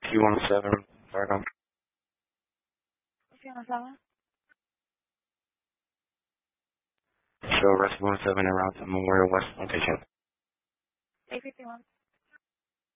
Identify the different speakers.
Speaker 1: T-107, Fargo.
Speaker 2: T-107?
Speaker 1: Show Rest 107 around the Memorial West location.
Speaker 2: A51.